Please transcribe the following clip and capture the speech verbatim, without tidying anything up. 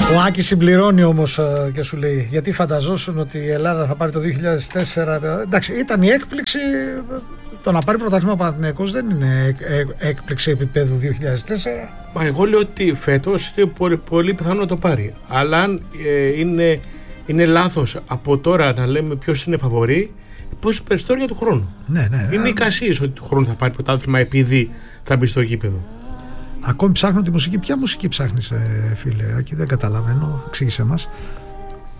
Ο Άκης συμπληρώνει όμως και σου λέει, γιατί φανταζόσουν ότι η Ελλάδα θα πάρει το δύο χιλιάδες τέσσερα. Εντάξει, ήταν η έκπληξη. Το να πάρει πρωτάθλημα ο Παναθηναϊκός δεν είναι έκπληξη επίπεδου δύο χιλιάδες τέσσερα. Μα εγώ λέω ότι φέτος είναι πολύ, πολύ πιθανό να το πάρει. Αλλά αν ε, είναι, είναι λάθος από τώρα να λέμε ποιος είναι φαβορί, πώς περισσότερο για του χρόνου. Ναι, ναι, είναι ναι. εικασίες ότι του χρόνου θα πάρει πρωτάθλημα επειδή θα μπει στο γήπεδο. Ακόμη ψάχνω τη μουσική. Ποια μουσική ψάχνεις, φίλε Άκη? Δεν καταλαβαίνω. Εξήγησέ μας.